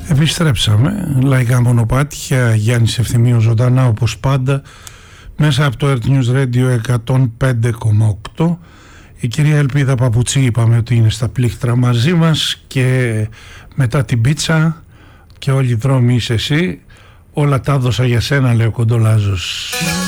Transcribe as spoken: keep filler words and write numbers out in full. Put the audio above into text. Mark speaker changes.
Speaker 1: Επιστρέψαμε, λαϊκά μονοπάτια, Γιάννης Ευθυμίου ζωντανά όπως πάντα μέσα από το Earth News Radio εκατόν πέντε κόμμα οκτώ. Η κυρία Ελπίδα Παπουτσί είπαμε ότι είναι στα πλήκτρα μαζί μας, και μετά την πίτσα και όλοι οι δρόμοι είσαι εσύ, όλα τα έδωσα για σένα, λέει ο Κοντολάζος.